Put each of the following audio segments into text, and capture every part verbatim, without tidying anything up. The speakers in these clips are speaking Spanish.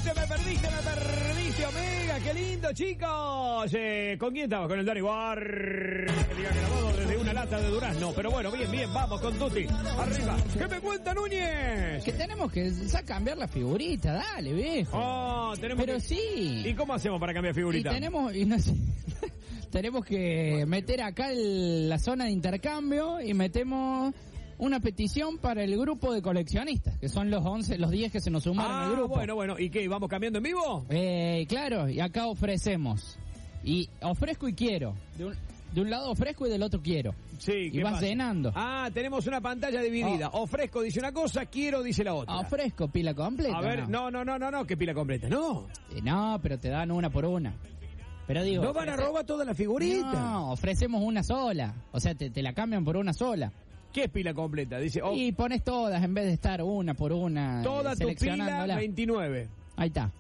perdiste, me perdiste, me perdiste, Omega, qué lindo, chicos. Eh, ¿Con quién estabas? Con el Dani War. Que diga grabado desde una lata de durazno. Pero bueno, bien, bien, vamos con Tuti. Arriba. ¿Qué me cuenta, Núñez? Que tenemos que ya cambiar la figurita, dale, viejo. Oh, tenemos Pero que... sí. ¿Y cómo hacemos para cambiar figurita? Y tenemos, y no sé, tenemos que meter acá el, la zona de intercambio y metemos una petición para el grupo de coleccionistas, que son los once, los diez que se nos sumaron ah, al grupo. bueno, bueno. ¿Y qué? ¿Vamos cambiando en vivo? Eh, claro, y acá ofrecemos. Y ofrezco y quiero. De un, de un lado ofrezco y del otro quiero. Sí, y ¿qué vas pasa? llenando. Ah, tenemos una pantalla dividida. Oh. Ofrezco dice una cosa, quiero dice la otra. Ofrezco pila completa. A ver, no, no, no, no, no, que pila completa, no. Eh, no, pero te dan una por una. Pero digo, no van ofrece... a robar toda la figurita. No, ofrecemos una sola. O sea, te, te la cambian por una sola. ¿Qué es pila completa? Dice, oh, y pones todas en vez de estar una por una. Toda tu pila veintinueve. Ahí está.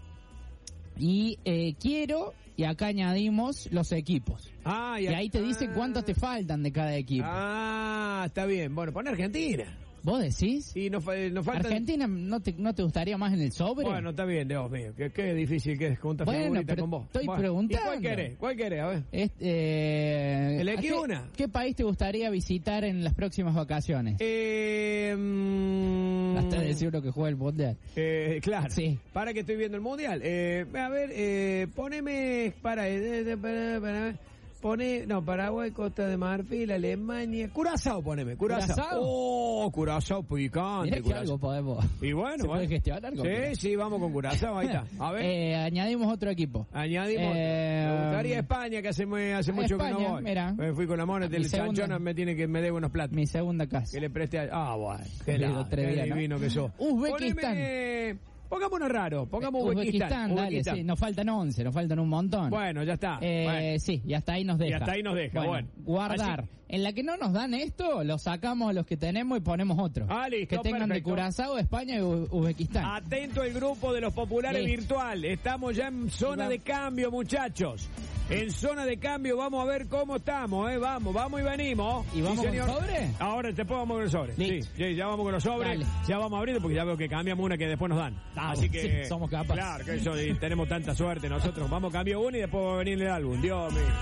Y eh, quiero, y acá añadimos los equipos. Ah, y, y ahí te dice cuántos te faltan de cada equipo. Ah, está bien. Bueno, pon Argentina. ¿Vos decís? Y nos, nos falta... ¿Argentina no te, no te gustaría más en el sobre? Bueno, está bien, Dios mío. Qué, qué difícil que es juntar bueno, figuritas con vos. Estoy bueno, preguntando. ¿y cuál querés? ¿Cuál querés? A ver. Este, eh, ¿Elegí ¿qué, una? ¿Qué país te gustaría visitar en las próximas vacaciones? Eh... Mmm, Hasta decir uno que juega el Mundial. Eh, claro. Sí. Para que estoy viendo el Mundial. Eh, a ver, eh, poneme... Para... Eh, para, para Pone, no, Paraguay, Costa de Marfil, Alemania, Curazao, poneme, Curazao. ¿Curazao? Oh, Curazao picante. Mirá que Curazao. algo podemos. Y bueno, ¿Se puede bueno. gestionar con Sí, Curazao? sí, vamos con Curazao, ahí está. A ver. Eh, añadimos otro equipo. Añadimos. Eh, me gustaría España, que hace, muy, hace mucho España, que no voy. mira. Me fui con la mona del Chanchona, me tiene que me dé buenos platos. Mi segunda casa. Que le preste a... Ah, bueno. Qué, Digo, la, tres qué días, ¿no? divino que sos. Uzbekistán. Poneme, pongamos uno raro, pongamos Uzbekistán, Uzbekistán. dale, Uzbekistán. sí, nos faltan once, nos faltan un montón. Bueno, ya está. Eh, bueno. Sí, y hasta ahí nos deja. Y hasta ahí nos deja, bueno. bueno. Guardar. Así... En la que no nos dan esto, lo sacamos a los que tenemos y ponemos otro. Ah, listo, que tengan perfecto. De Curazao, España y Uzbekistán. Atento el grupo de los populares listo. Virtual. Estamos ya en zona de cambio, muchachos. En zona de cambio, vamos a ver cómo estamos, ¿eh? Vamos, vamos y venimos. ¿Y vamos sí, con el sobre? Ahora después vamos con el sobre. Sí, sí, ya vamos con los sobres. Dale. Ya vamos a abrir porque ya veo que cambiamos una que después nos dan. Ah, así que... Sí, somos capaces. Claro, que eso, y tenemos tanta suerte nosotros. Vamos a cambiar uno y después va a venir el álbum. Dios mío.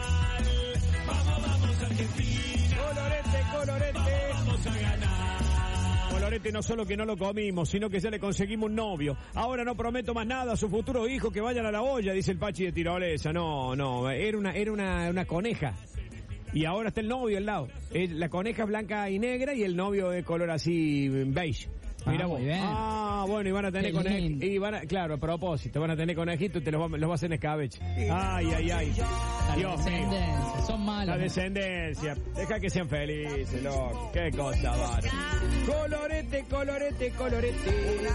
Vamos, vamos, Argentina. Colorete, colorete. Vamos a ganar. Colorete no solo que no lo comimos, sino que ya le conseguimos un novio. Ahora no prometo más nada a su futuro hijo que vayan a la olla, dice el Pachi de Tirolesa. No, no, era una, era una, una coneja. Y ahora está el novio al lado. La coneja es blanca y negra y el novio es color así beige. Mira ah, vos. Bien. Ah, bueno, y van a tener conejitos. Y van a, claro, a propósito, van a tener conejitos y te los va, los va a hacer en escabeche. Ay, ay, ay. La Dios descendencia, mío. son malos. La descendencia. Deja que sean felices, loco. Qué cosa, vara. Colorete, colorete, colorete.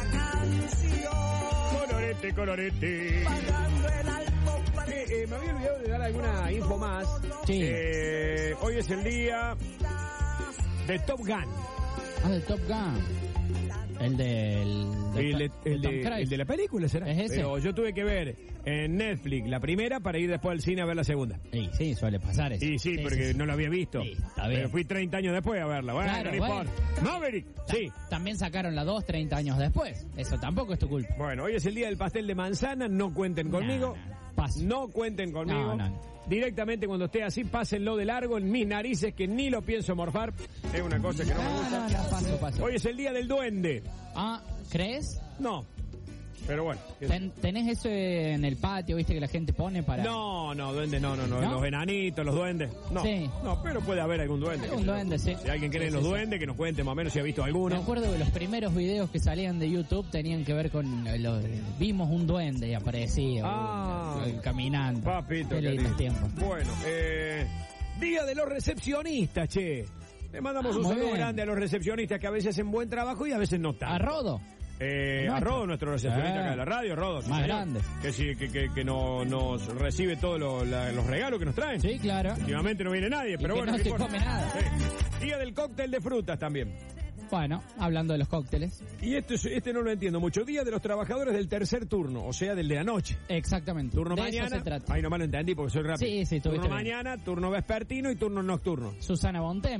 Colorete, colorete. Eh, eh, me había olvidado de dar alguna info más. Sí. Eh, hoy es el día de Top Gun. Ah, del Top Gun. El del... del el, de, el, de, el de la película será. ¿Es ese? Pero yo tuve que ver en Netflix la primera para ir después al cine a ver la segunda. Sí, sí, suele pasar eso. Y sí, sí porque sí, sí. no la había visto. Sí, está bien. Pero fui treinta años después a verla. Bueno, claro, no bueno. importa. Maverick, sí. También sacaron la dos treinta años después. Eso tampoco es tu culpa. Bueno, hoy es el día del pastel de manzana. No cuenten conmigo. No, no, paso. No cuenten conmigo. No, no. Directamente cuando esté así, pásenlo de largo en mis narices que ni lo pienso morfar. Es una cosa que no, no me gusta. No, no, paso, paso. Hoy es el día del duende. Ah, ¿crees? No. Pero bueno. Ten, ¿Tenés eso en el patio, viste, que la gente pone para...? No, no, duendes no, no, no, ¿No? los enanitos, los duendes, no. Sí. No, pero puede haber algún duende. Un duende, sí. Si alguien cree en sí, los sí, duendes, que nos cuente más o menos si ha visto alguno. Me acuerdo que los primeros videos que salían de YouTube tenían que ver con... eh, Los, vimos un duende y aparecía. Ah. uh, caminando. Papito, Qué qué lindo lindo. tiempo. Bueno, eh, día de los recepcionistas, che. Le mandamos Ah, un muy saludo bien. grande a los recepcionistas que a veces hacen buen trabajo y a veces no tanto. ¿A Rodo? Eh, a Rodo, nuestro recepcionista Eh. acá de la radio, Rodo. sí, Más señor. grande. Que sí, que, que, que no, nos recibe todos lo, la- los regalos que nos traen. Sí, claro. Últimamente no viene nadie, Y pero que bueno. no se importa. come nada. Sí. Día del cóctel de frutas también. Bueno, hablando de los cócteles. Y esto es- este no lo entiendo mucho. Día de los trabajadores del tercer turno, o sea, del de la noche. Exactamente. Turno de mañana. eso se trata. Ahí nomás lo entendí porque soy rápido. Sí, sí, Turno tuviste bien. mañana, turno vespertino y turno nocturno. Susana Bontempo.